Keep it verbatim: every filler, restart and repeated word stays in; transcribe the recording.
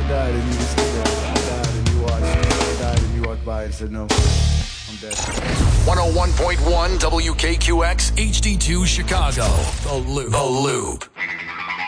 died and you stood there. I died and you watched. I died and you walked by and said no. I'm dead. one oh one point one W K Q X H D two Chicago. The Loop. The Loop.